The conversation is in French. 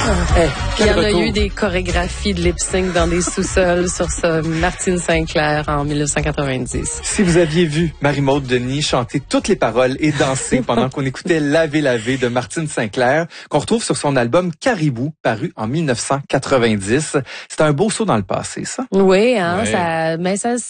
Il y en a eu des chorégraphies de lip-sync dans des sous-sols sur ça. Martine St-Clair en 1990. Si vous aviez vu Marie-Maude Denis chanter toutes les paroles et danser pendant qu'on écoutait Laver laver de Martine St-Clair, qu'on retrouve sur son album Caribou, paru en 1990. C'est un beau saut dans le passé, ça. Oui, Ouais. ça